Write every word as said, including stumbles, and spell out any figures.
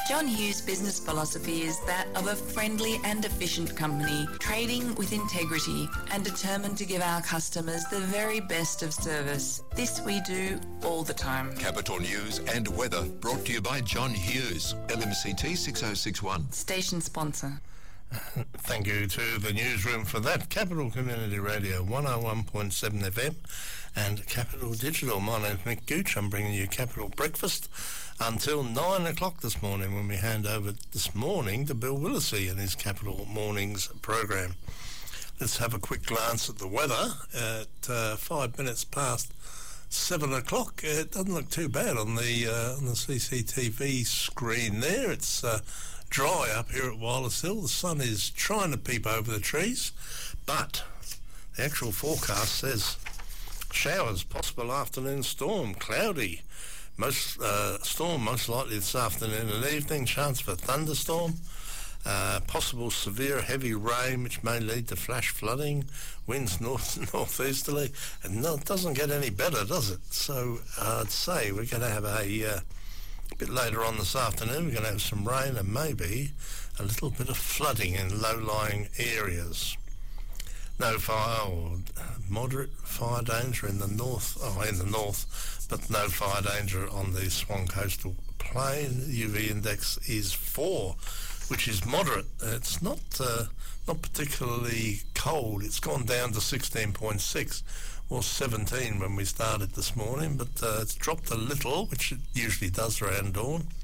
John Hughes' business philosophy is that of a friendly and efficient company, trading with integrity and determined to give our customers the very best of service. This we do all the time. Capital News and weather brought to you by John Hughes, L M C T six oh six one. Station sponsor. Thank you to the newsroom for that. Capital Community Radio one oh one point seven F M and Capital Digital. My name's Mick Gooch. I'm bringing you Capital Breakfast until nine o'clock this morning, when we hand over this morning to Bill Willisey and his Capital Mornings program. Let's have a quick glance at the weather at uh, five minutes past seven o'clock. It doesn't look too bad on the uh, on the C C T V screen there. It's uh, dry up here at Wallace Hill. The sun is trying to peep over the trees, but the actual forecast says showers, possible afternoon storm, cloudy. Most uh, storm most likely this afternoon and evening. Chance for thunderstorm. Uh, possible severe heavy rain, which may lead to flash flooding. Winds north northeasterly, and no, it doesn't get any better, does it? So uh, I'd say we're going to have a uh, bit later on this afternoon. We're going to have some rain and maybe a little bit of flooding in low-lying areas. No fire or moderate fire danger in the north, oh, in the north, but no fire danger on the Swan Coastal Plain. U V index is four, which is moderate. It's not uh, not particularly cold. It's gone down to sixteen point six, or seventeen when we started this morning, but uh, it's dropped a little, which it usually does around dawn.